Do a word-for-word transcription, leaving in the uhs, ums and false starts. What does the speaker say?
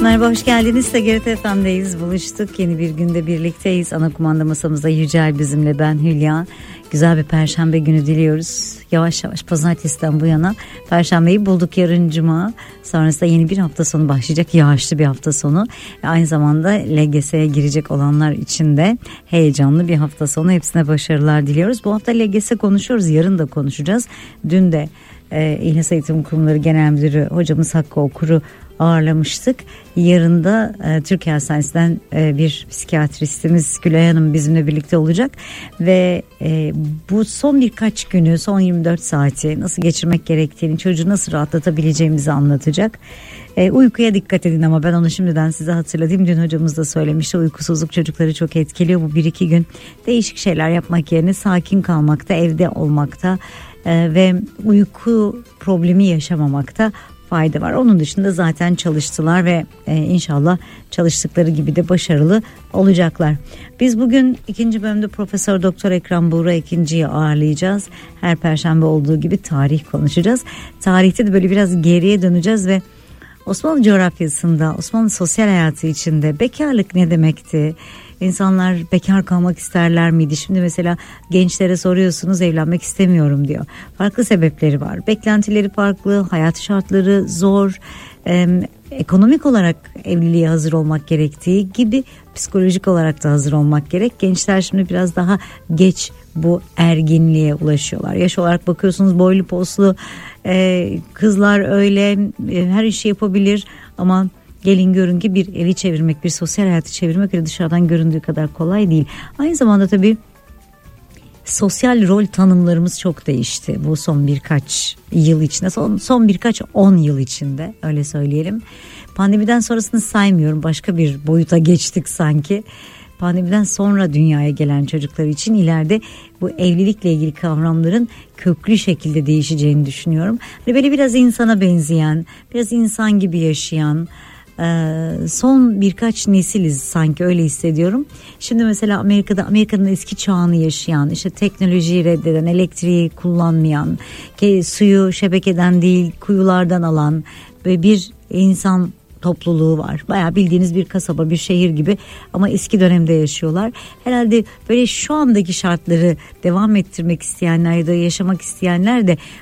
Merhaba, hoş geldiniz. T G R T F M'deyiz. Buluştuk. Yeni bir günde birlikteyiz. Ana kumanda masamızda Yücel bizimle, ben Hülya. Güzel bir perşembe günü diliyoruz. Yavaş yavaş pazartesiden bu yana perşembeyi bulduk, yarın cuma. Sonrasında yeni bir hafta sonu başlayacak. Yağışlı bir hafta sonu. Ve aynı zamanda L G S'ye girecek olanlar için de heyecanlı bir hafta sonu. Hepsine başarılar diliyoruz. Bu hafta L G S konuşuyoruz. Yarın da konuşacağız. Dün de e, İhlas Eğitim Kurumları Genel Müdürü hocamız Hakkı Okur'u ağırlamıştık. Yarın da e, Türkiye Hastanesi'nden e, bir psikiyatristimiz Gülay Hanım bizimle birlikte olacak ve e, bu son birkaç günü, son yirmi dört saati nasıl geçirmek gerektiğini, çocuğu nasıl rahatlatabileceğimizi anlatacak. E, uykuya dikkat edin, ama ben onu şimdiden size hatırlatayım. Dün hocamız da söylemişti, uykusuzluk çocukları çok etkiliyor. Bu bir iki gün değişik şeyler yapmak yerine sakin kalmakta, evde olmakta e, ve uyku problemi yaşamamakta fayda var. Onun dışında zaten çalıştılar ve e, inşallah çalıştıkları gibi de başarılı olacaklar. Biz bugün ikinci bölümde Profesör Doktor Ekrem Buğra ikinciyi ağırlayacağız. Her perşembe olduğu gibi tarih konuşacağız. Tarihte de böyle biraz geriye döneceğiz ve Osmanlı coğrafyasında, Osmanlı sosyal hayatı içinde bekarlık ne demekti? İnsanlar bekar kalmak isterler miydi? Şimdi mesela gençlere soruyorsunuz, evlenmek istemiyorum diyor. Farklı sebepleri var. Beklentileri farklı, hayat şartları zor, e, ekonomik olarak evliliğe hazır olmak gerektiği gibi psikolojik olarak da hazır olmak gerek. Gençler şimdi biraz daha geç bu erginliğe ulaşıyorlar. Yaş olarak bakıyorsunuz, boylu poslu e, kızlar öyle e, her işi yapabilir, ama gelin görün ki bir evi çevirmek, bir sosyal hayatı çevirmek öyle dışarıdan göründüğü kadar kolay değil. Aynı zamanda tabii sosyal rol tanımlarımız çok değişti bu son birkaç yıl içinde, son, son birkaç on yıl içinde, öyle söyleyelim. Pandemiden sonrasını saymıyorum, başka bir boyuta geçtik sanki. Pandemiden sonra dünyaya gelen çocuklar için ileride bu evlilikle ilgili kavramların köklü şekilde değişeceğini düşünüyorum. Hani böyle biraz insana benzeyen, biraz insan gibi yaşayan son birkaç nesiliz sanki, öyle hissediyorum. Şimdi mesela Amerika'da, Amerika'nın eski çağını yaşayan, işte teknolojiyi reddeden, elektriği kullanmayan, suyu şebekeden değil kuyulardan alan ve bir insan topluluğu var. Bayağı bildiğiniz bir kasaba, bir şehir gibi, ama eski dönemde yaşıyorlar. Herhalde böyle şu andaki şartları devam ettirmek isteyenler ya da yaşamak isteyenler de